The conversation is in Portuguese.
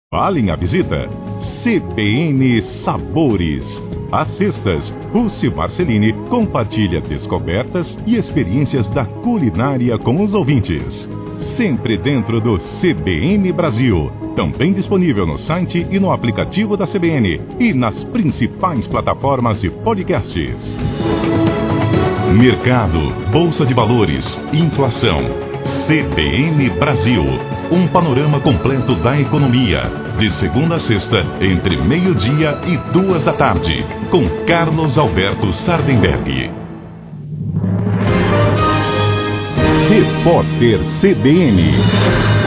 Valem a visita. CBN Sabores. Às sextas, Rússio Marcelini compartilha descobertas e experiências da culinária com os ouvintes. Sempre dentro do CBN Brasil. Também disponível no site e no aplicativo da CBN e nas principais plataformas de podcasts. Mercado, Bolsa de Valores, inflação. CBN Brasil. Um panorama completo da economia. De segunda a sexta, entre meio-dia e 14h, com Carlos Alberto Sardenberg. Repórter CBN.